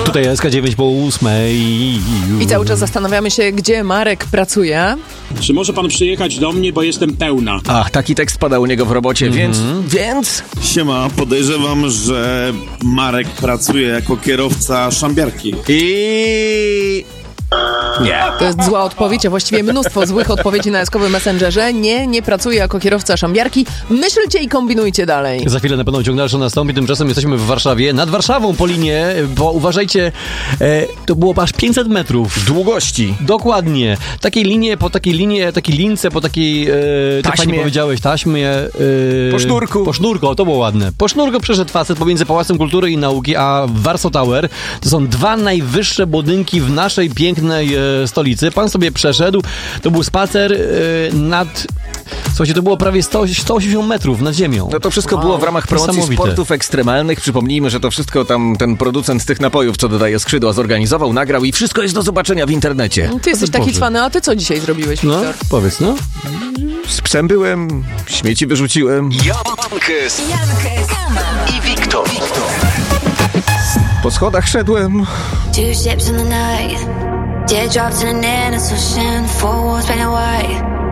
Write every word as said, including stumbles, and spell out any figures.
Tutaj S K dziewięć po ósmej. I cały czas zastanawiamy się, gdzie Marek pracuje. Czy może pan przyjechać do mnie, bo jestem pełna? Ach, taki tekst pada u niego w robocie, mm-hmm. więc... Więc... Siema, podejrzewam, że Marek pracuje jako kierowca szambiarki. I... Nie. To jest zła odpowiedź, a właściwie mnóstwo złych odpowiedzi na eskowym Messengerze. Nie, nie pracuję jako kierowca szambiarki. Myślcie i kombinujcie dalej. Za chwilę na pewno ciąg dalszy nastąpi. Tymczasem jesteśmy w Warszawie, nad Warszawą po linie, bo uważajcie, e, to było aż pięćset metrów. Długości. Dokładnie. Takiej linie, po takiej linie, takiej lince, po takiej, e, tak fajnie powiedziałeś, taśmie. E, po sznurku. Po sznurku, to było ładne. Po sznurku przeszedł facet pomiędzy Pałacem Kultury i Nauki, a Warsaw Tower. To są dwa najwyższe budynki w naszej pięknej e, stolicy. Pan sobie przeszedł, to był spacer e, nad... Słuchajcie, to było prawie sto, sto osiemdziesiąt metrów nad ziemią. No to wszystko wow. było w ramach promocji sportów ekstremalnych. Przypomnijmy, że to wszystko tam ten producent tych napojów, co dodaje skrzydła, zorganizował, nagrał i wszystko jest do zobaczenia w internecie. Ty jesteś taki cwany, a ty co dzisiaj zrobiłeś, Wiktor? No, powiedz, no. Z psem byłem, śmieci wyrzuciłem. Jankes, Jankes i Wiktor. Po schodach szedłem. Two ships in the night, teardrops in an endless ocean, four walls painted white.